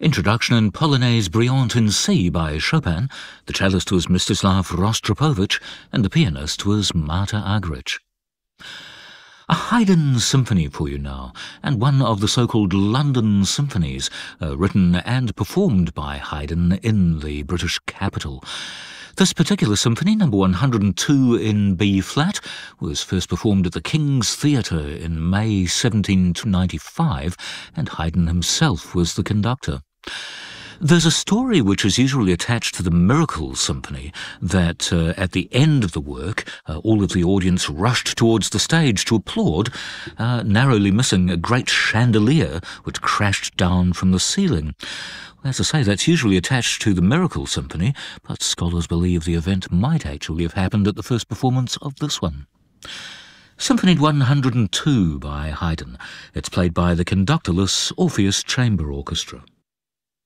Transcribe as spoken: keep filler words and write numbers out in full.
Introduction and Polonaise Brillante in C by Chopin. The cellist was Mstislav Rostropovich and the pianist was Marta Argerich. A Haydn symphony for you now, and one of the so-called London symphonies, uh, written and performed by Haydn in the British capital. This particular symphony, number one hundred two in B-flat, was first performed at the King's Theatre in May seventeen ninety-five, and Haydn himself was the conductor. There's a story which is usually attached to the Miracle Symphony, that uh, at the end of the work, uh, all of the audience rushed towards the stage to applaud, uh, narrowly missing a great chandelier which crashed down from the ceiling. As I say, that's usually attached to the Miracle Symphony, but scholars believe the event might actually have happened at the first performance of this one. Symphony one hundred two by Haydn. It's played by the conductorless Orpheus Chamber Orchestra.